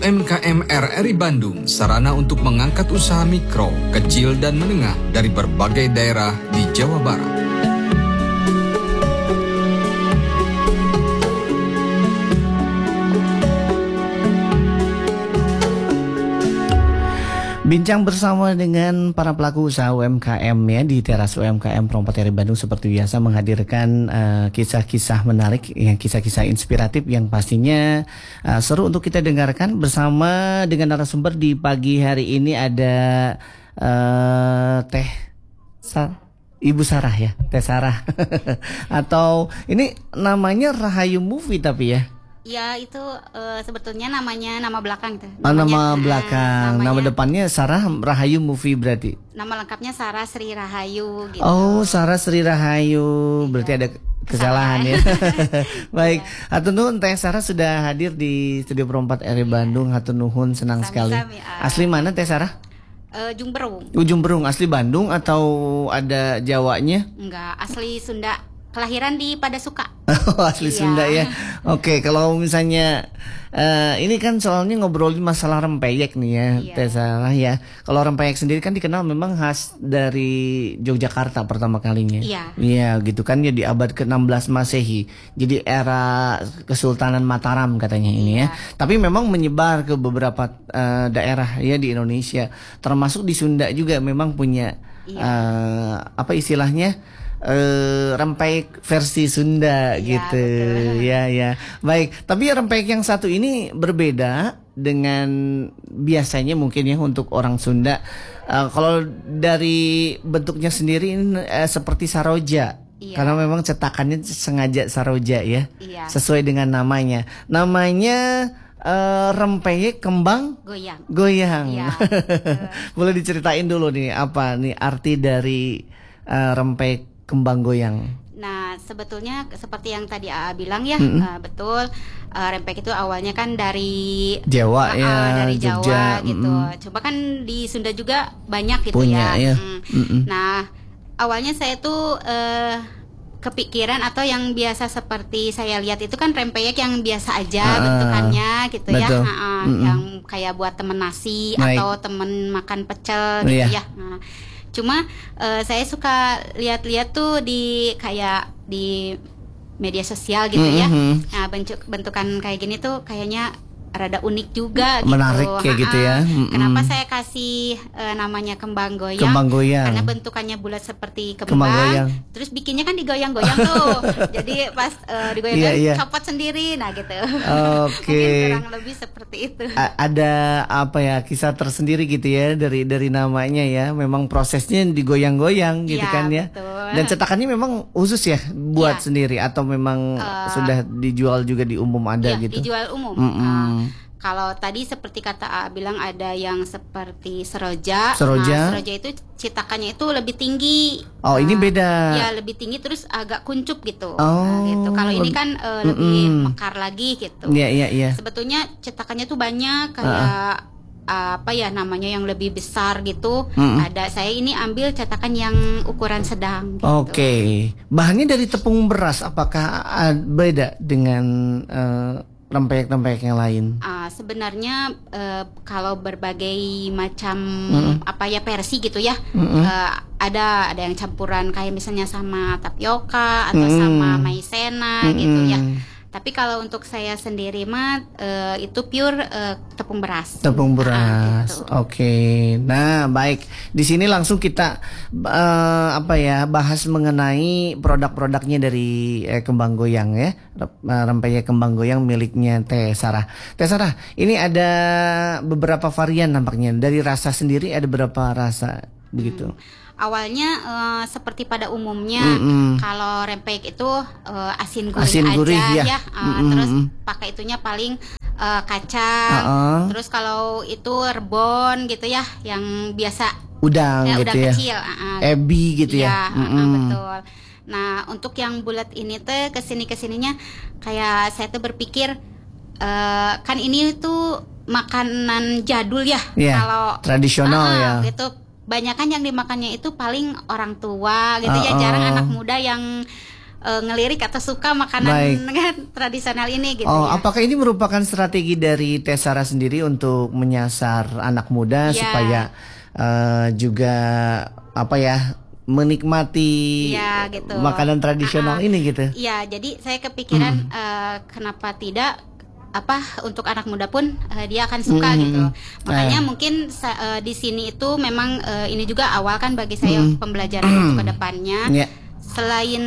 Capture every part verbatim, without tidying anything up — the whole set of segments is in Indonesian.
M K M R R I Bandung, sarana untuk mengangkat usaha mikro, kecil, dan menengah dari berbagai daerah di Jawa Barat. Bincang bersama dengan para pelaku usaha U M K M ya di teras U M K M Prompat R I Bandung seperti biasa menghadirkan uh, kisah-kisah menarik, ya, kisah-kisah inspiratif yang pastinya uh, seru untuk kita dengarkan bersama dengan narasumber di pagi hari ini ada uh, Teh Sa Ibu Sarah ya, Teh Sarah atau ini namanya Rahayu Movie tapi ya. Ya itu uh, sebetulnya namanya nama belakang tuh. Oh, namanya, nama belakang, uh, nama depannya Sarah Rahayu Movie berarti. Nama lengkapnya Sarah Sri Rahayu gitu. Oh, Sarah Sri Rahayu, berarti ada kesalahan ya. Baik, hatur nuhun Teh Sarah sudah hadir di Studio Prompat R I Bandung. Hatur nuhun, senang sekali. Asli mana Teh Sarah? Uh, Jumberung. Ujung Berung, asli Bandung atau ada Jawanya? Enggak, asli Sunda. Kelahiran di Padasuka. Oh, asli iya. Sunda ya. Oke, kalau misalnya uh, ini kan soalnya ngobrolin masalah rempeyek nih ya, iya. Teh Sarah ya. Kalau rempeyek sendiri kan dikenal memang khas dari Yogyakarta pertama kalinya. Iya. Iya, gitu kan ya di abad ke enam belas Masehi. Jadi era Kesultanan Mataram katanya ini iya. ya. Tapi memang menyebar ke beberapa uh, daerah ya di Indonesia, termasuk di Sunda juga memang punya iya. uh, apa istilahnya? Uh, rempeyek versi Sunda ya, gitu betul. Ya ya baik, tapi rempeyek yang satu ini berbeda dengan biasanya mungkin ya untuk orang Sunda. Uh, kalau dari bentuknya sendiri ini uh, seperti saroja. Iya. Karena memang cetakannya sengaja saroja ya, iya. Sesuai dengan namanya. Namanya uh, rempeyek kembang goyang. Goyang. Iya, boleh diceritain dulu nih apa nih arti dari uh, rempeyek kembang goyang? Nah, sebetulnya seperti yang tadi A A bilang ya, mm-hmm. uh, betul. Uh, rempeyek itu awalnya kan dari Jawa uh, ya, dari Jawa Jogja, gitu. Mm-hmm. Coba kan di Sunda juga banyak gitu punya, ya. ya. Mm. Mm-hmm. Nah, awalnya saya tuh uh, kepikiran atau yang biasa seperti saya lihat itu kan rempeyek yang biasa aja uh, bentukannya gitu betul. ya, uh, mm-hmm. yang kayak buat temen nasi Baik. atau temen makan pecel gitu yeah. ya. Nah, cuma uh, saya suka lihat-lihat tuh di kayak di media sosial gitu mm-hmm. ya. Nah, bentuk bentukan kayak gini tuh kayaknya rada unik juga gitu. Menarik kayak ha-ha. gitu ya. Mm-hmm. Kenapa saya kasih uh, namanya kembang goyang? Kembang goyang. Karena bentukannya bulat seperti kembang. Kembang goyang. Terus bikinnya kan digoyang-goyang tuh. Jadi pas uh, digoyang-goyang yeah, yeah. copot sendiri. Nah gitu. Oke. Okay. Mungkin kurang lebih seperti itu. A- ada apa ya kisah tersendiri gitu ya dari dari namanya ya. Memang prosesnya digoyang-goyang gitu yeah, kan ya. Betul. Dan cetakannya memang khusus ya buat yeah. sendiri atau memang uh, sudah dijual juga di umum ada yeah, gitu. Dijual umum. Uh, Kalau tadi seperti kata A bilang ada yang seperti seroja. Seroja. Nah, seroja itu cetakannya itu lebih tinggi. Oh, nah, ini beda. Ya, lebih tinggi terus agak kuncup gitu. Oh, nah, gitu. Kalau ini kan uh, lebih mekar lagi gitu. Iya, iya, iya. Sebetulnya cetakannya tuh banyak kayak uh. apa ya namanya yang lebih besar gitu. Mm-mm. Ada saya ini ambil cetakan yang ukuran sedang gitu. Oke. Okay. Bahannya dari tepung beras apakah beda dengan uh, rempeyek-rempeyek yang lain? Uh, sebenarnya uh, kalau berbagai macam mm. apa ya versi gitu ya, uh, ada ada yang campuran kayak misalnya sama tapioka atau mm. sama maizena mm. gitu ya. Tapi kalau untuk saya sendiri mah uh, itu pure uh, tepung beras. Tepung beras. Uh, gitu. Oke. Okay. Nah, baik. Di sini langsung kita uh, apa ya bahas mengenai produk-produknya dari eh, kembang goyang ya. Rempeyek kembang goyang miliknya Teh Sarah. Teh Sarah, ini ada beberapa varian nampaknya. Dari rasa sendiri ada berapa rasa begitu? Hmm. Awalnya uh, seperti pada umumnya mm-hmm. kalau rempeyek itu uh, asin gurih asin aja gurih, ya, ya. Uh, mm-hmm. Terus pakai itunya paling uh, kacang. Uh-uh. Terus kalau itu rebon gitu ya, yang biasa udang ya, gitu udang ya. kecil, uh-uh. ebi gitu ya. Ya, mm-hmm. uh-uh, betul. Nah, untuk yang bulat ini tuh kesini kesininya kayak saya tuh berpikir uh, kan ini tuh makanan jadul ya. Yeah, kalau tradisional uh, ya. Gitu. Banyak kan yang dimakannya itu paling orang tua gitu uh, ya, jarang uh. anak muda yang uh, ngelirik atau suka makanan kan, tradisional ini gitu. Oh, ya. Apakah ini merupakan strategi dari Teh Sarah sendiri untuk menyasar anak muda ya. supaya uh, juga apa ya menikmati ya, gitu. makanan tradisional uh, ini gitu? Iya, jadi saya kepikiran hmm. uh, kenapa tidak apa untuk anak muda pun uh, dia akan suka mm-hmm. gitu. Makanya eh. mungkin uh, di sini itu memang uh, ini juga awal kan bagi saya mm-hmm. pembelajaran mm-hmm. untuk kedepannya. Yeah. Selain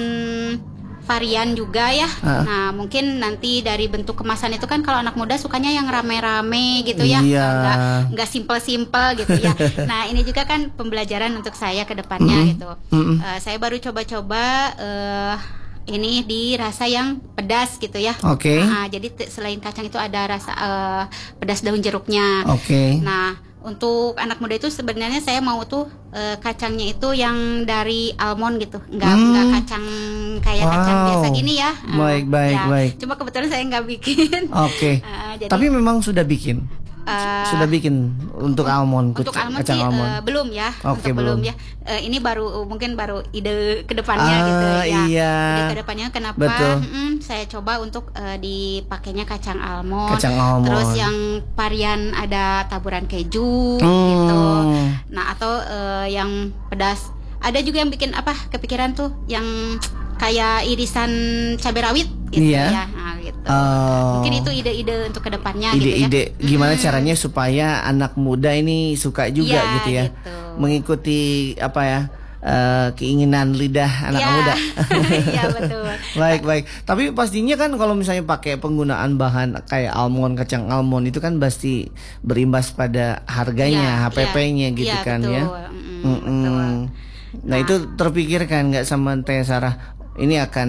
varian juga ya. Uh. Nah, mungkin nanti dari bentuk kemasan itu kan kalau anak muda sukanya yang rame-rame gitu ya. Yeah. Enggak enggak simple-simple gitu ya. Nah, ini juga kan pembelajaran untuk saya kedepannya mm-hmm. gitu. Mm-hmm. Uh, saya baru coba-coba uh, ini di rasa yang pedas gitu ya. Oke. Okay. Nah, jadi t- selain kacang itu ada rasa uh, pedas daun jeruknya. Oke. Okay. Nah, untuk anak muda itu sebenarnya saya mau tuh uh, kacangnya itu yang dari almond gitu, nggak hmm. nggak kacang kayak wow. kacang biasa gini ya. Baik, uh, baik, ya. baik. Cuma kebetulan saya nggak bikin. Oke. Okay. Uh, Tapi memang sudah bikin. Uh, sudah bikin untuk almond, untuk kacang, almond kacang sih almond. Uh, belum ya, okay, untuk belum, belum ya. Uh, ini baru mungkin baru ide kedepannya uh, gitu ya. Iya. Jadi kedepannya kenapa mm, saya coba untuk uh, dipakainya kacang almond. Kacang almond. Terus yang varian ada taburan keju hmm. gitu. Nah atau uh, yang pedas. Ada juga yang bikin apa? Kepikiran tuh yang kayak irisan cabai rawit gitu iya. ya. Nah, gitu. Oh. Mungkin itu ide-ide untuk kedepannya ide-ide gitu ya. Gimana hmm. caranya supaya anak muda ini suka juga ya, gitu ya. Gitu. Mengikuti apa ya? Uh, keinginan lidah anak ya. muda. Iya betul. Baik baik. Tapi pastinya kan kalau misalnya pakai penggunaan bahan kayak almond, kacang almond itu kan pasti berimbas pada harganya, ya, H P P-nya ya, gitu ya, kan betul. ya. Mm, betul. Nah, nah itu terpikirkan nggak sama Teh Sarah? Ini akan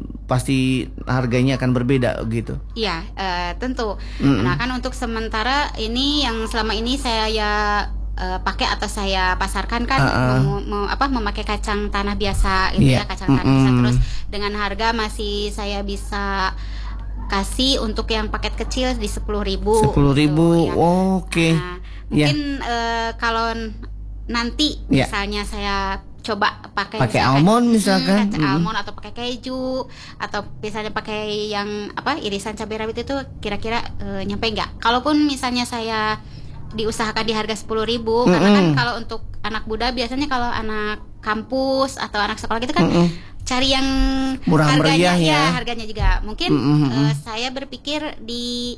pasti harganya akan berbeda gitu. Iya, uh, tentu. Mm-mm. Nah kan untuk sementara ini yang selama ini saya uh, pakai atau saya pasarkan kan uh-uh. mem- mem- apa memakai kacang tanah biasa gitu yeah. ya, kacang tanah biasa. Mm-mm. Terus dengan harga masih saya bisa kasih untuk yang paket kecil di sepuluh ribu. Sepuluh ribu, gitu, ya. oh, oke. Okay. Nah, mungkin yeah. uh, kalau nanti yeah. misalnya saya coba pakai pakai almond misalkan, hmm, kacang mm. almond atau pakai keju atau misalnya pakai yang apa irisan cabai rawit itu kira-kira uh, nyampe nggak? Kalaupun misalnya saya diusahakan di harga sepuluh ribu, mm-hmm. karena kan kalau untuk anak muda biasanya kalau anak kampus atau anak sekolah gitu kan mm-hmm. cari yang murah harganya meriah ya, harganya juga mungkin mm-hmm. uh, saya berpikir di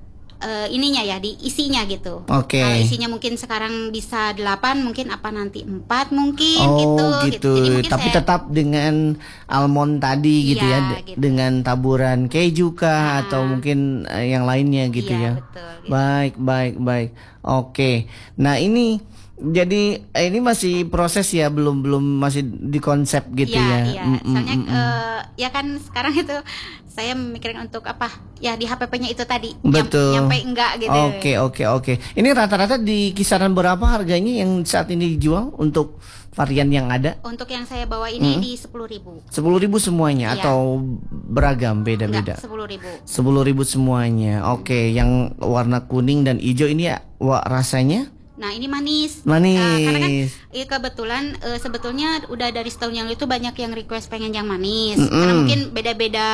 Uh, ininya ya di isinya gitu. Oke. Okay. Kalau isinya mungkin sekarang bisa delapan, mungkin apa nanti empat mungkin oh, gitu. gitu. Jadi mungkin tapi saya, tetap dengan almond tadi gitu iya, ya, d- gitu. dengan taburan keju kah nah, atau mungkin uh, yang lainnya gitu iya, ya. Betul, gitu. Baik, baik, baik. Oke. Nah, ini jadi eh, ini masih proses ya, belum belum masih di konsep gitu ya. ya. Iya, mm, soalnya mm, mm. Uh, ya kan sekarang itu saya memikirkan untuk apa? Ya di H P P-nya itu tadi. Betul. Nyampe enggak gitu. Oke, oke, oke. Ini rata-rata di kisaran berapa harganya yang saat ini dijual untuk varian yang ada? Untuk yang saya bawa ini hmm. di sepuluh ribu. Sepuluh ribu semuanya iya. Atau beragam beda-beda? Sepuluh ribu. Sepuluh ribu semuanya. Oke, yang warna kuning dan hijau ini ya, wah, rasanya? Nah ini manis. Manis. Uh, karena kan ya kebetulan uh, sebetulnya udah dari setahun yang lalu itu banyak yang request pengen yang manis. Mm-mm. Karena mungkin beda-beda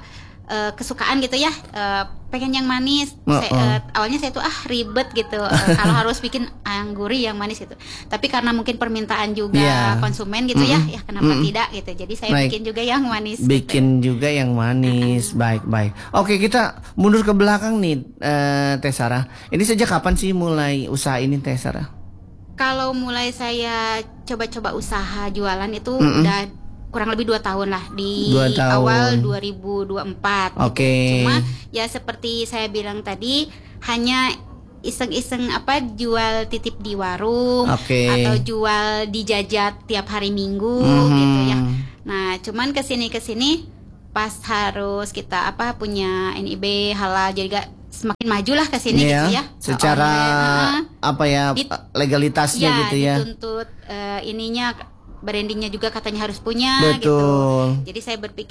uh, kesukaan gitu ya. Uh, pengen yang manis. Uh-uh. Saya, uh, awalnya saya tuh ah ribet gitu. Uh, kalau harus bikin yang gurih yang manis gitu. Tapi karena mungkin permintaan juga yeah. konsumen gitu mm-hmm. ya. Ya kenapa mm-hmm. tidak gitu. Jadi saya baik. bikin juga yang manis. Bikin gitu. juga yang manis. Uh-uh. Baik baik. Oke, kita mundur ke belakang nih, uh, Teh Sarah. Ini sejak kapan sih mulai usaha ini, Teh Sarah? Kalau mulai saya coba-coba usaha jualan itu mm-hmm. udah kurang lebih dua tahun lah di dua tahun. awal dua ribu dua puluh empat. Oke. Okay. Gitu. Cuma ya seperti saya bilang tadi hanya iseng-iseng apa jual titip di warung okay. atau jual di jajat tiap hari Minggu mm-hmm. gitu ya. Nah, cuman kesini kesini pas harus kita apa punya N I B halal jadi gak semakin maju lah kesini yeah, gitu ya. Secara uh, apa ya dit, legalitasnya ya, gitu ya. Dituntut uh, ininya brandingnya juga katanya harus punya betul. gitu. Jadi saya berpikir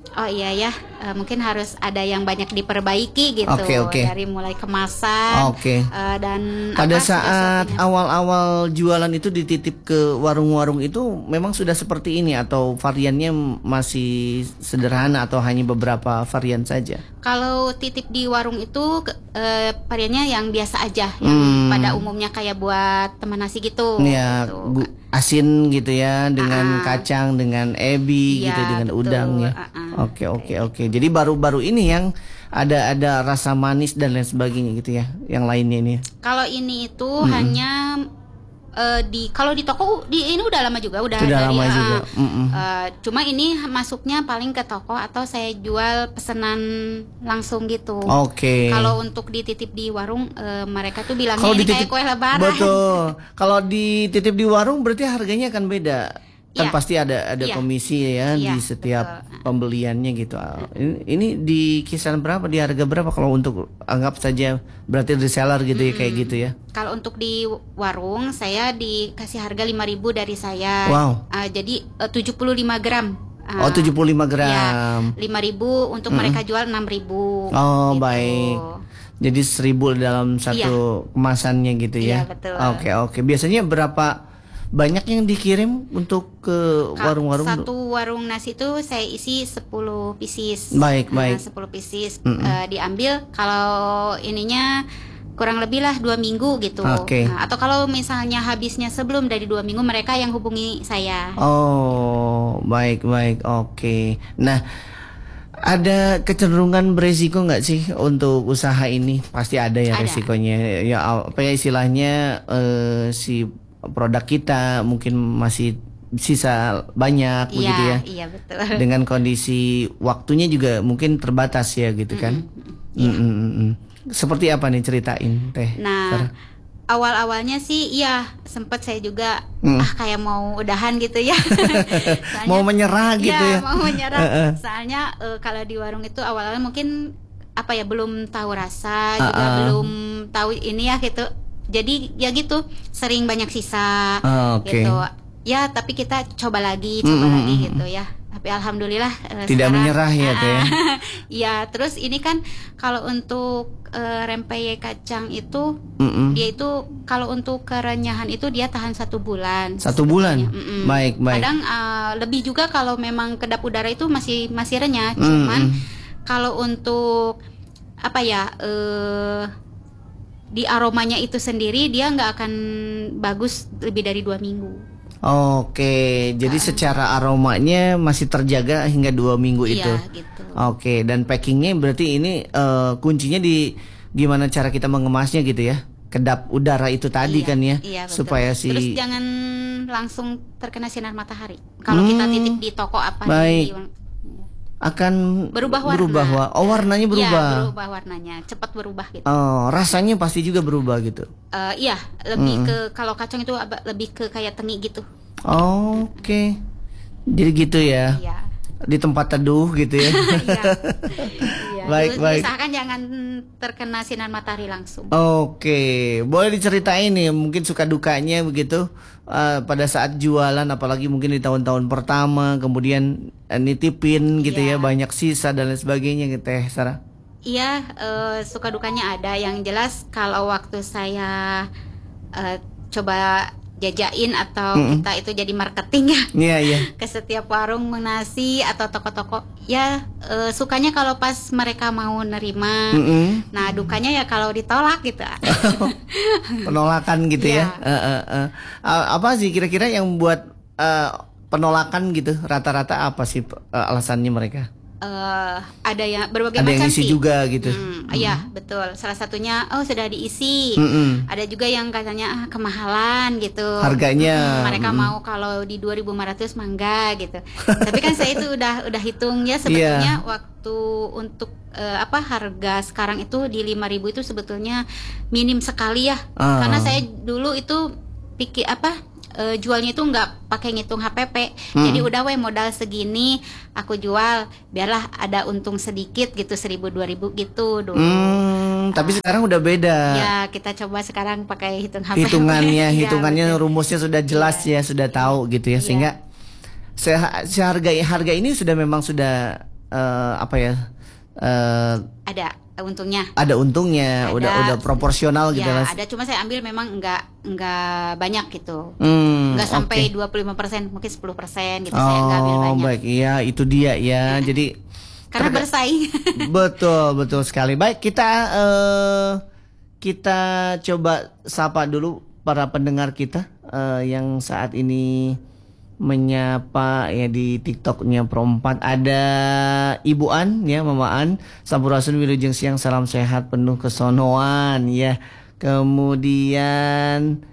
Oh iya ya, uh, mungkin harus ada yang banyak diperbaiki gitu. Oke, oke. Dari mulai kemasan, Oke. uh, dan pada apa, saat filosofinya. awal-awal jualan itu dititip ke warung-warung itu memang sudah seperti ini atau variannya masih sederhana atau hanya beberapa varian saja? Kalau titip di warung itu ke- uh, variannya yang biasa aja, yang Hmm. pada umumnya kayak buat teman nasi gitu. Ya, gitu. gu- asin gitu ya dengan Ah. kacang, dengan ebi Iya, gitu, dengan betul. udang ya. Ah, ah. Oke, oke, oke. Jadi baru-baru ini yang ada ada rasa manis dan lain sebagainya gitu ya. Yang lainnya ini. Kalau ini itu hanya eh, di kalau di toko di ini udah lama juga, udah Sudah dari, lama ah, juga. Mm-mm. eh, cuma ini masuknya paling ke toko atau saya jual pesanan langsung gitu. Oke. Kalau untuk dititip di warung, eh, mereka tuh bilangnya Kalau ini dititip- kayak kue lebaran. Betul. Kalau dititip di warung berarti harganya akan beda. Kan Iya. pasti ada ada Iya. komisi ya Iya, di setiap betul. pembeliannya gitu. Ah, Ini, ini di kisaran berapa, di harga berapa kalau untuk anggap saja berarti reseller gitu ya kayak gitu ya. Kalau untuk di warung saya dikasih harga lima ribu dari saya. Wow. Ah, jadi eh, tujuh puluh lima gram. Oh, Ah, tujuh puluh lima ya, gram. lima ribu untuk mereka jual enam ribu. Oh, gitu. baik. Jadi seribu dalam satu kemasannya gitu ya. Iya, betul. Oke, oke. Biasanya berapa banyak yang dikirim untuk ke Ka- warung-warung? Satu warung nasi itu saya isi sepuluh pieces. Baik, Nah, baik. sepuluh pieces eh, diambil kalau ininya kurang lebih lah dua minggu gitu. Oke. Nah, atau kalau misalnya habisnya sebelum dari dua minggu mereka yang hubungi saya. Oh, baik, baik. Oke. Nah, ada kecenderungan beresiko nggak sih untuk usaha ini? Pasti ada ya Ada. resikonya. Ya apa ya istilahnya, eh, si produk kita mungkin masih sisa banyak Iya, begitu ya. iya betul. Dengan kondisi waktunya juga mungkin terbatas ya gitu kan. Iya. Mm, mm, mm, mm. Seperti apa nih, ceritain Teh Nah, Sarah? awal-awalnya sih iya sempat saya juga Mm. ah kayak mau udahan gitu ya. Soalnya- Mau menyerah gitu Iya, ya. mau menyerah. Heeh. Soalnya eh, kalau di warung itu awalnya mungkin apa ya belum tahu rasa, juga Uh-uh. belum tahu ini ya gitu. Jadi ya gitu, sering banyak sisa Ah, oke. gitu. Ya, tapi kita coba lagi, coba Mm, lagi mm, gitu ya. Tapi alhamdulillah eh, Tidak sekarang- menyerah ya, Teh, ya? Iya, terus ini kan kalau untuk eh, rempeyek kacang itu Mm-mm. dia itu kalau untuk kerenyahan itu dia tahan satu bulan. Satu bulan. sebetulnya. Mm-mm. Baik, baik. Kadang eh, lebih juga kalau memang kedap udara itu masih masih renyah. Mm-mm. Cuman kalau untuk apa ya eh di aromanya itu sendiri dia nggak akan bagus lebih dari dua minggu. Oke, jadi secara aromanya masih terjaga hingga dua minggu itu. Iya gitu. Oke, dan packingnya berarti ini eh, kuncinya di gimana cara kita mengemasnya gitu ya? Kedap udara itu tadi Iya, kan ya, iya, betul. supaya si Terus jangan langsung terkena sinar matahari. Kalau kita Hmm, titip di toko apa baik. di akan berubah warna. berubah wa- oh warnanya berubah. Iya, berubah warnanya, cepat berubah gitu. Oh, rasanya pasti juga berubah gitu. Eh, iya, lebih ke kalau kacang itu aba- lebih ke kayak tengi gitu. Oh, oke. Jadi gitu ya. Iya. Di tempat teduh gitu ya. Iya. Iya. Baik, Terus baik. diusahakan jangan terkena sinar matahari langsung. Oke, boleh diceritain nih mungkin suka dukanya begitu eh, pada saat jualan, apalagi mungkin di tahun-tahun pertama, kemudian eh, nitipin gitu ya, Iya. banyak sisa dan lain sebagainya gitu Teh Sarah. Iya, eh, suka dukanya ada. Yang jelas kalau waktu saya eh, coba jajain atau kita itu jadi marketing ya Iya, iya. ke setiap warung nasi atau toko-toko, ya eh, sukanya kalau pas mereka mau nerima. Mm-mm. Nah, dukanya ya kalau ditolak gitu. Penolakan gitu ya. Iya. Eh, eh, eh. A- Apa sih kira-kira yang buat eh, penolakan gitu? Rata-rata apa sih eh, alasannya mereka? Eh, ada yang berbagai Ada yang macam isi sih. juga gitu. Hmm, iya, betul. Salah satunya oh sudah diisi. Mm-mm. Ada juga yang katanya ah, kemahalan gitu. Harganya, Hmm, mereka mm-mm. mau kalau di dua ribu lima ratus mangga gitu. Tapi kan saya itu udah udah hitung ya sebetulnya Iya. waktu untuk eh, apa harga sekarang itu di lima ribu itu sebetulnya minim sekali ya. Ah. Karena saya dulu itu pikir apa eh, jualnya itu nggak pakai ngitung H P P. Hmm. Jadi udah weh modal segini aku jual biarlah ada untung sedikit gitu seribu dua ribu gitu dulu. Hmm, tapi sekarang udah beda. Ya kita coba sekarang pakai hitung H P P. Hitungannya, Iya, hitungannya betul. rumusnya sudah jelas ya, sudah tahu gitu ya, Iya. sehingga se- seharga harga ini sudah memang sudah uh, apa ya? Uh, ada untungnya. Ada untungnya, ada, udah udah proporsional gitu ya, lah. ada, cuma saya ambil memang enggak enggak banyak gitu. Hmm, enggak sampai okay. dua puluh lima persen, mungkin sepuluh persen gitu. Oh, saya enggak ambil banyak. Baik, iya itu dia ya. ya. Jadi karena terga- bersaing. Betul, betul sekali. Baik, kita uh, kita coba sapa dulu para pendengar kita uh, yang saat ini menyapa ya di TikToknya Pro empat. Ada Ibu An ya, Mama An, Sampurasun Wilujeng Siang, salam sehat penuh kesonoan ya. Kemudian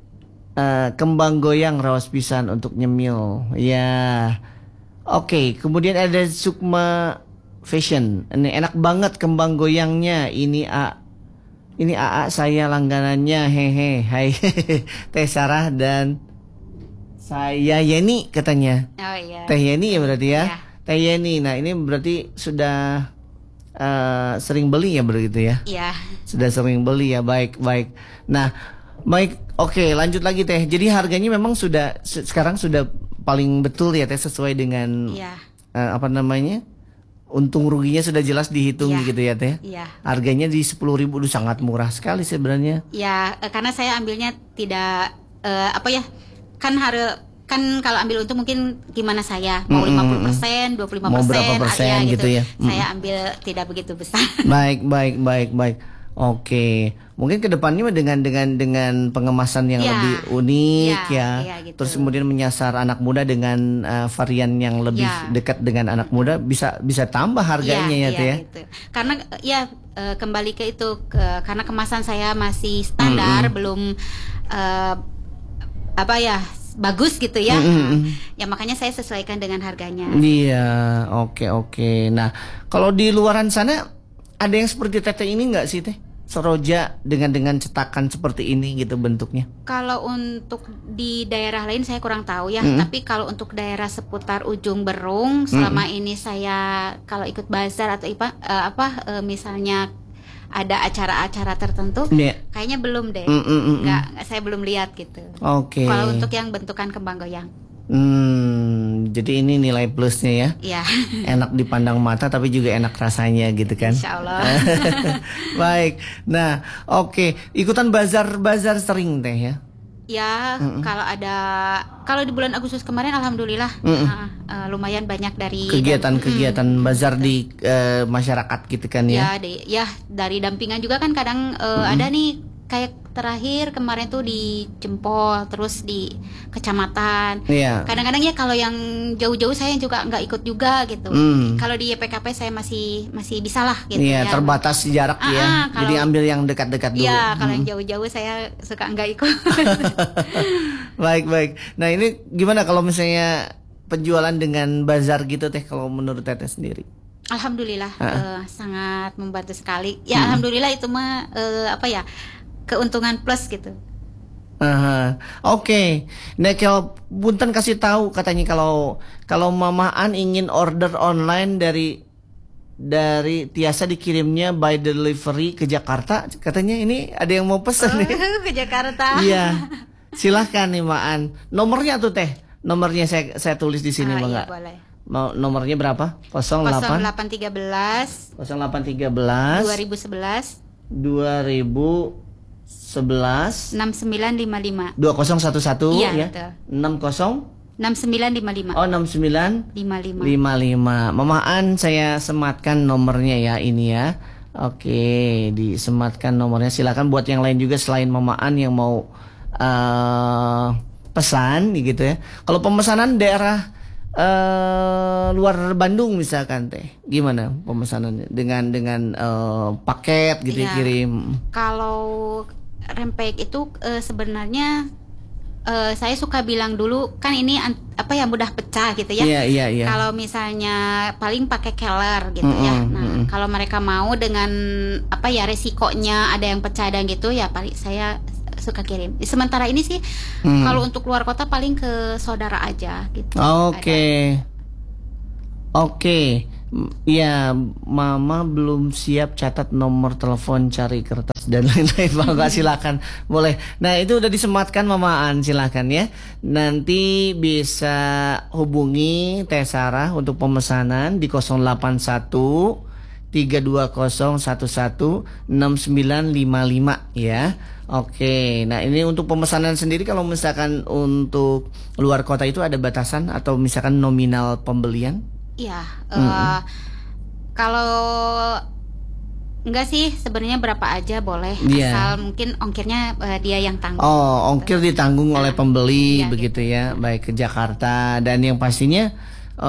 uh, kembang goyang raos pisan untuk nyemil ya. Oke, okay. Kemudian ada Sukma Fashion. Ini enak banget kembang goyangnya. Ini A Ini A A saya langganannya, hehe. Hai Teh Sarah dan saya Yeni katanya. Oh iya. Teh Yeni ya berarti ya. Iya. Teh Yeni. Nah, ini berarti sudah uh, sering beli ya begitu ya? Iya. Sudah sering beli ya. Baik, baik. Nah, baik. Oke, lanjut lagi Teh. Jadi harganya memang sudah sekarang sudah paling betul ya Teh, sesuai dengan Iya. uh, apa namanya? Untung ruginya sudah jelas dihitung iya. gitu ya Teh. Iya. Harganya di sepuluh ribu itu sangat murah sekali sebenarnya. Ya, karena saya ambilnya tidak uh, apa ya? Kan harus kan kalau ambil untung mungkin gimana saya mau lima puluh persen, dua puluh lima persen, mau berapa persen ya, gitu ya. Saya ambil tidak begitu besar. Baik, baik, baik, baik. Oke, mungkin kedepannya dengan dengan dengan pengemasan yang ya, lebih unik ya, ya, ya gitu. Terus kemudian menyasar anak muda dengan uh, varian yang lebih ya. dekat dengan anak muda, bisa bisa tambah harganya ya, ya, ya. Gitu. Karena ya uh, kembali ke itu ke, karena kemasan saya masih standar, mm-hmm. belum uh, apa ya bagus gitu ya, mm-hmm. ya makanya saya sesuaikan dengan harganya. Iya, oke oke. Nah, kalau di luaran sana ada yang seperti Teteh ini nggak sih Teh? Seroja dengan dengan cetakan seperti ini gitu bentuknya. Kalau untuk di daerah lain saya kurang tahu ya, mm-hmm. tapi kalau untuk daerah seputar Ujung Berung selama mm-hmm. ini saya kalau ikut bazar atau ipa, uh, apa uh, misalnya ada acara-acara tertentu, yeah. kayaknya belum deh, mm-hmm. nggak saya belum lihat gitu. Oke. Okay. Kalau untuk yang bentukan kembang goyang. Hmm, jadi ini nilai plusnya ya. Iya. Enak dipandang mata tapi juga enak rasanya gitu kan. Insya Allah. Baik. Nah, oke. Okay. Ikutan bazar-bazar sering Teh ya? Ya, mm-mm. kalau ada kalau di bulan Agustus kemarin alhamdulillah uh, uh, lumayan banyak dari kegiatan-kegiatan mm, bazar betul. Di uh, masyarakat gitu kan ya. Ya, di, ya dari dampingan juga kan kadang uh, ada nih kayak terakhir kemarin tuh di Jempol, terus di kecamatan. Yeah. Kadang-kadang ya kalau yang jauh-jauh saya juga nggak ikut juga gitu. Mm. Kalau di Y P K P saya masih masih bisa lah gitu. Yeah, ya. Terbatas jarak ah, ya. Ah, kalau, jadi ambil yang dekat-dekat dulu. Iya, kalau mm. yang jauh-jauh saya suka nggak ikut. Baik baik. Nah ini gimana kalau misalnya penjualan dengan bazar gitu Teh kalau menurut Teteh sendiri? Alhamdulillah uh, sangat membantu sekali. Ya hmm. alhamdulillah itu mah uh, apa ya? Keuntungan plus gitu. Uh, Oke, okay. Nah kalau Bunten kasih tahu katanya kalau kalau Mama An ingin order online dari dari Tiasa dikirimnya by delivery ke Jakarta, katanya ini ada yang mau pesan oh, nih. Ke Jakarta. Iya, silahkan nih Ma An. Nomornya tuh Teh, nomornya saya saya tulis di sini uh, Bang. Iya, boleh. Mau nomornya berapa? nol delapan nol delapan tiga belas nol delapan tiga belas dua ribu sebelas dua ribu sebelas enam sembilan lima lima dua nol satu satu iya, ya betul. enam nol enam sembilan lima lima oh enam sembilan lima lima lima lima. Mama An saya sematkan nomornya ya ini ya. Oke, disematkan nomornya. Silakan buat yang lain juga selain Mama An yang mau uh, pesan gitu ya. Kalau pemesanan daerah uh, luar Bandung misalkan Teh, gimana pemesanannya dengan dengan uh, paket gitu ya, kirim? Kalau rempeyek itu uh, sebenarnya uh, saya suka bilang dulu kan ini an- apa ya mudah pecah gitu ya. Iya iya iya. Kalau misalnya paling pakai keler gitu mm-hmm, ya. Nah mm-hmm. kalau mereka mau dengan apa ya resikonya ada yang pecah dan gitu ya paling saya suka kirim. Sementara ini sih hmm. kalau untuk luar kota paling ke saudara aja gitu. Oke. Okay. Oke. Okay. Iya, Mama belum siap catat nomor telepon, cari kertas dan lain-lain. Maka silakan, boleh. Nah itu udah disematkan Mama An, silakan ya. Nanti bisa hubungi Teh Sarah untuk pemesanan di nol delapan satu tiga dua nol satu satu enam sembilan lima lima ya. Oke, nah ini untuk pemesanan sendiri, kalau misalkan untuk luar kota itu ada batasan atau misalkan nominal pembelian? Iya, Mm-mm. uh, kalau enggak sih sebenarnya berapa aja boleh, Iya. asal mungkin ongkirnya uh, dia yang tanggung. Oh, ongkir ditanggung oleh pembeli, Iya, begitu gitu. ya, baik ke Jakarta, dan yang pastinya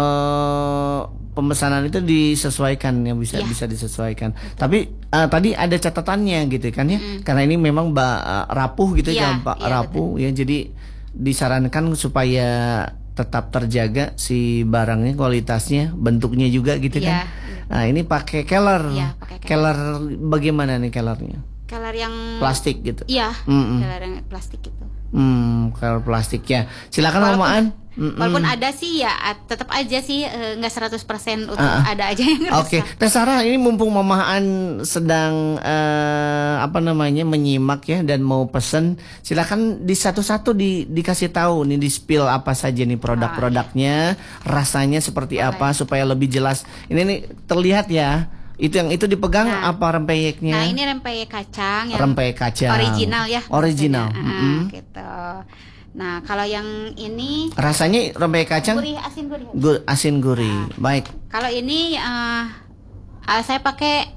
eh pemesanan itu disesuaikan ya, bisa Iya. bisa disesuaikan. Tapi eh, tadi ada catatannya gitu kan ya, karena ini memang ba- rapuh gitu, Iya, gampang iya, rapuh ya, jadi disarankan supaya tetap terjaga si barangnya, kualitasnya, bentuknya juga gitu Iya, kan. Nah ini pakai keler, Iya, pakai keler. keler. Bagaimana nih kelernya? Keler yang Plastik gitu. Iya, Mm-mm. keler yang plastik gitu. Hmm, kalau plastik ya. Silakan Walaupun- Mama An. Mm-mm. Walaupun ada sih ya at- tetap aja sih eh, nggak seratus persen untuk Ah, ah. ada aja yang Oke, rusak. Teh Sarah, ini mumpung Mama An sedang eh, apa namanya menyimak ya dan mau pesen, silakan di satu-satu di dikasih tahu nih, di spill apa saja nih produk-produknya, rasanya seperti Boleh. apa supaya lebih jelas. Ini nih terlihat ya. Itu yang itu dipegang Nah. apa rempeyeknya? Nah ini rempeyek kacang yang Rempeyek kacang. original ya. Original. maksudnya. Ah, Mm-mm. gitu. Nah kalau yang ini Rasanya rempeyek kacang gurih asin gurih. gu- asin gurih. Baik. Kalau ini eh, ah, saya pakai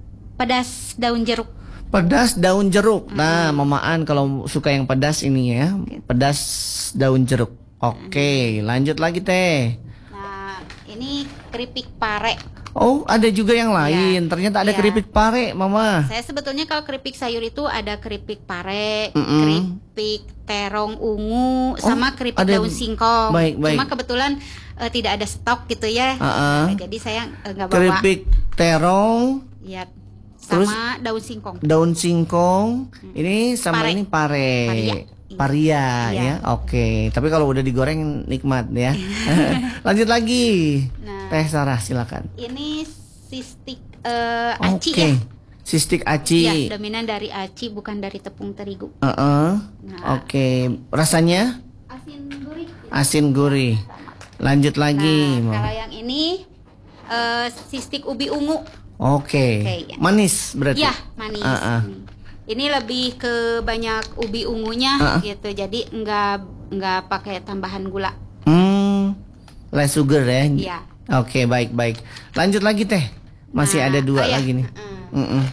pedas daun jeruk. Pedas daun jeruk. Nah, Mama An kalau suka yang pedas ini ya, pedas daun jeruk. Oke, lanjut lagi Teh. Nah ini keripik pare. Oh, ada juga yang lain. Ternyata ada Iya. keripik pare, Mama. Saya sebetulnya kalau keripik sayur itu ada keripik pare, Mm-mm. keripik terong ungu, sama keripik ada- daun singkong. baik, baik. Cuma kebetulan eh, tidak ada stok gitu ya. Ah-ah. Nah, jadi saya eh, nggak bawa. Keripik terong, Ya, Terus? sama daun singkong. daun singkong. Ini sama Pare. ini pare. Paria. Paria Iya. ya. Oke, tapi kalau udah digoreng nikmat ya. Lanjut lagi. Nah. Teh Sarah silakan. Ini sistik eh, aci Oke. ya. Sistik aci. Ya, dominan dari aci bukan dari tepung terigu. Heeh. Nah. Oke, rasanya Asin gurih. asin gurih. Lanjut lagi. Nah, Mam. kalau yang ini eh, sistik ubi ungu. Oke. Oke, ya. Manis berarti. Ya, manis. Ah, ah. Hmm. Ini lebih ke banyak ubi ungunya Ah, ah. gitu. Jadi enggak enggak pakai tambahan gula. Hmm. Less sugar ya. Iya. Oke, baik-baik. Lanjut lagi Teh. Masih Nah, ada dua oh ya. lagi nih. Mm-mm. Mm-mm.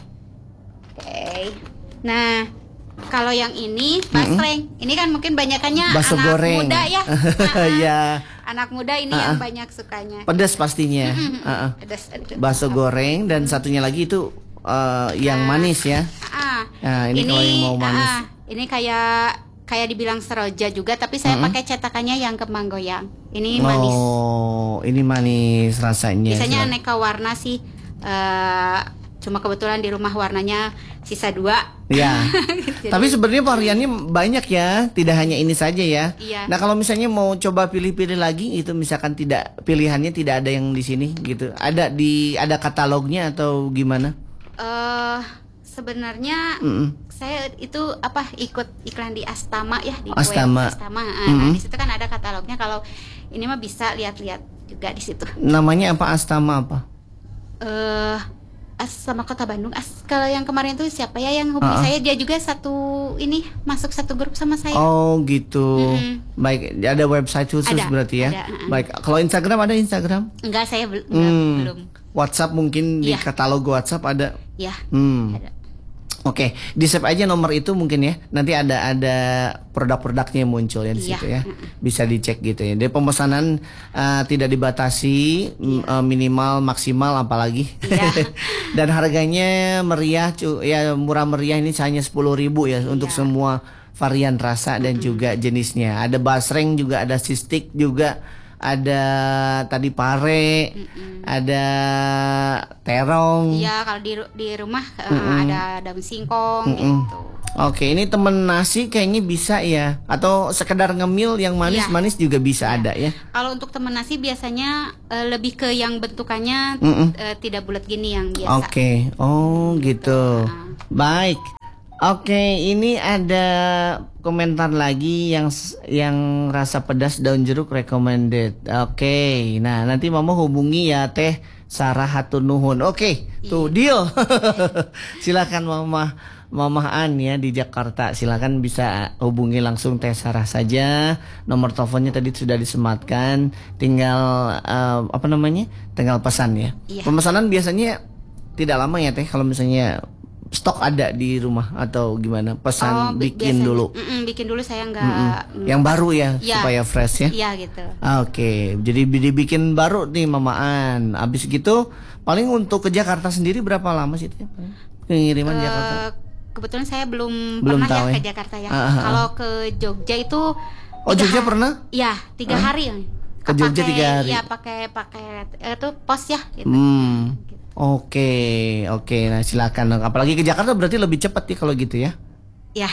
Oke. Nah, kalau yang ini basreng. Ini kan mungkin banyakannya Bakso anak goreng. muda ya. Ah, Iya. Anak muda ini Ah, yang ah. banyak sukanya. Pedas pastinya. Ah, ah. Pedas. Bakso goreng dan satunya lagi itu eh, yang manis ya. Ah, Nah, ini kalau yang mau manis. ah, ini kayak kayak dibilang seroja juga, tapi saya pakai cetakannya yang kembang goyang. Ini manis. Oh, ini manis rasanya. Biasanya Silakan. aneka warna sih. eh, cuma kebetulan di rumah warnanya sisa dua. Ya. Jadi- Tapi sebenarnya variannya banyak ya, tidak hanya ini saja ya. Iya. Nah, kalau misalnya mau coba pilih-pilih lagi itu misalkan tidak pilihannya tidak ada yang di sini gitu. Ada di ada katalognya atau gimana? eh sebenarnya Mm-mm. saya itu apa ikut iklan di Astama ya di Astama. web Astama. Ah, Mm-mm. nah, di situ kan ada katalognya. Kalau ini mah bisa lihat-lihat juga di situ. Namanya apa? Astama apa? Eh As sama Kota Bandung. As kalau yang kemarin tuh siapa ya yang hubungi Ah, ah. saya, dia juga satu ini masuk satu grup sama saya. Oh, gitu. Mm-mm. Baik, ada website khusus Ada, berarti ya. ada, uh-uh. Baik, kalau Instagram ada Instagram? Enggak, saya bel- enggak, Hmm. belum. WhatsApp mungkin di Iya. katalog WhatsApp ada. Ya. Hmm. Ada. Oke, di save aja nomor itu mungkin ya. Nanti ada ada produk-produknya yang muncul ya di Iya. situ ya. Bisa dicek gitu ya. Dia pemesanan uh, tidak dibatasi, m- uh, minimal maksimal apalagi. Iya. Dan harganya meriah, cu- ya murah meriah, ini hanya sepuluh ribu ya untuk Iya. semua varian rasa dan juga jenisnya. Ada basreng juga, ada sistik juga, ada tadi pare, mm-mm. ada terong. Iya, kalau di di rumah uh, ada daun singkong Mm-mm. gitu. Oke, ini temen nasi kayaknya bisa ya, atau sekedar ngemil yang manis-manis ya. Juga bisa ya. Ada ya. Kalau untuk temen nasi biasanya uh, lebih ke yang bentukannya uh, tidak bulat gini yang biasa. Oke, oh gitu. Nah. Baik. Oke, ini ada komentar lagi yang yang rasa pedas daun jeruk recommended. Oke, nah nanti Mama hubungi ya Teh Sarah Hatunuhun. Oke, tuh deal. Silakan Mama. Mama An ya di Jakarta, silakan bisa hubungi langsung Teh Sarah saja. Nomor teleponnya tadi sudah disematkan, tinggal uh, apa namanya? Tinggal pesan ya. Iya. Pemesanan biasanya tidak lama ya Teh, kalau misalnya stok ada di rumah atau gimana? Pesan oh, bikin biasanya. Dulu. Mm-mm, bikin dulu saya nggak. Yang baru ya, ya supaya fresh ya. Iya gitu. Oke, jadi dibikin baru nih Mama An. Abis gitu paling untuk ke Jakarta sendiri berapa lama sih Teh? Pengiriman uh, Jakarta? Kebetulan saya belum, belum pernah ya, ya ke Jakarta ya. Uh, uh, Kalau ke Jogja itu oh Jogja hari, pernah? Iya tiga uh, hari. Ke Jogja pake, tiga hari. Iya pakai pakai itu pos ya. Gitu. Hmm. Oke oke. Nah silakan. Apalagi ke Jakarta berarti lebih cepat ya kalau gitu ya. Iya.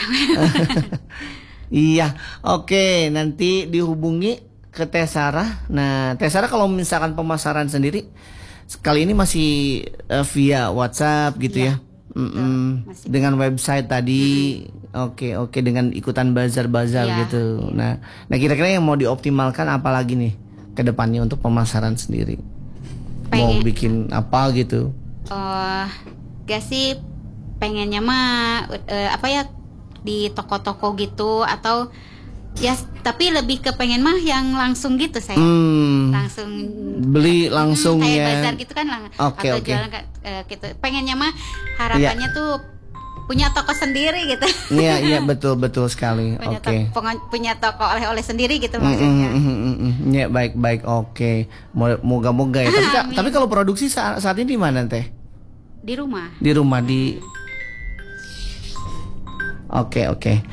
Iya. Oke nanti dihubungi ke Teh Sarah. Nah Teh Sarah kalau misalkan pemasaran sendiri kali ini masih uh, via WhatsApp gitu ya. ya. Mm-mm. Dengan website tadi, oke oke dengan ikutan bazar-bazar ya, gitu. Ya. Nah, nah kira-kira yang mau dioptimalkan apa lagi nih ke depannya untuk pemasaran sendiri? Pengen. Mau bikin apa gitu? Uh, gak sih pengennya mah uh, apa ya di toko-toko gitu atau ya tapi lebih ke pengen mah yang langsung gitu saya hmm, langsung beli langsung hmm, kayak ya bazar gitu kan okay, atau okay. jualan uh, gitu pengennya mah harapannya yeah. tuh punya toko sendiri gitu. Iya iya betul betul sekali. Punya, okay. to punya toko oleh-oleh sendiri gitu maksudnya. Mm, mm, mm, mm, mm. Ya baik baik oke okay. Moga-moga ya. Tapi tapi kalau produksi saat, saat ini di mana Teh? Di rumah. Di rumah di. Oke okay, oke. Okay.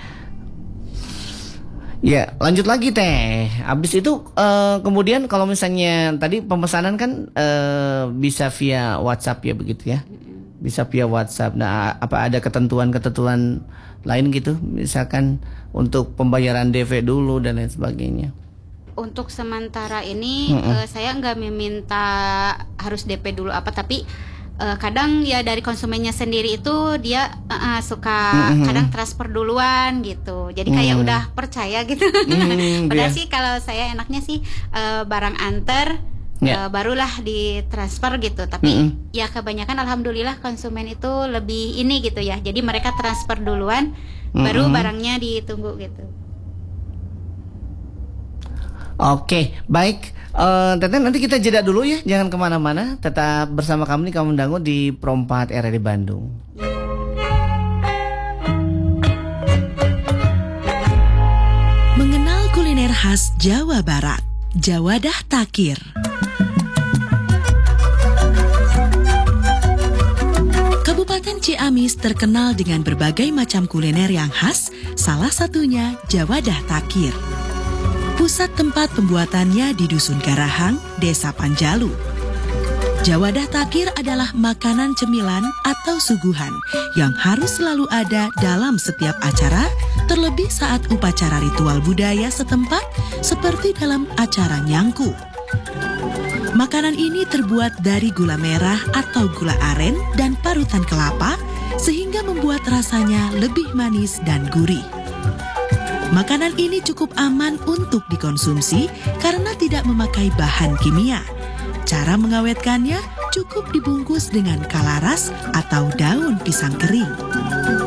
Ya, lanjut lagi Teh. Habis itu uh, kemudian kalau misalnya tadi pemesanan kan uh, bisa via WhatsApp ya begitu ya. Bisa via WhatsApp. Nah, apa ada ketentuan-ketentuan lain gitu? Misalkan untuk pembayaran D V dulu dan lain sebagainya. Untuk sementara ini uh, saya nggak meminta harus D P dulu apa tapi Uh, kadang ya dari konsumennya sendiri itu dia uh, uh, suka mm-hmm. kadang transfer duluan gitu jadi kayak mm. udah percaya gitu mm, padahal yeah. sih kalau saya enaknya sih uh, barang antar yeah. uh, barulah ditransfer gitu tapi mm-hmm. ya kebanyakan alhamdulillah konsumen itu lebih ini gitu ya jadi mereka transfer duluan mm-hmm. baru barangnya ditunggu gitu. Oke, baik. Uh, Teteh nanti kita jeda dulu ya, jangan kemana-mana. Tetap bersama kami di Kamu Dangu di Pro empat R R I Bandung. Mengenal kuliner khas Jawa Barat, Jawadah Takir. Kabupaten Ciamis terkenal dengan berbagai macam kuliner yang khas, salah satunya Jawadah Takir. Pusat tempat pembuatannya di Dusun Garahang, Desa Panjalu. Jawadah Takir adalah makanan cemilan atau suguhan yang harus selalu ada dalam setiap acara, terlebih saat upacara ritual budaya setempat seperti dalam acara nyangku. Makanan ini terbuat dari gula merah atau gula aren dan parutan kelapa sehingga membuat rasanya lebih manis dan gurih. Makanan ini cukup aman untuk dikonsumsi karena tidak memakai bahan kimia. Cara mengawetkannya cukup dibungkus dengan kalaras atau daun pisang kering.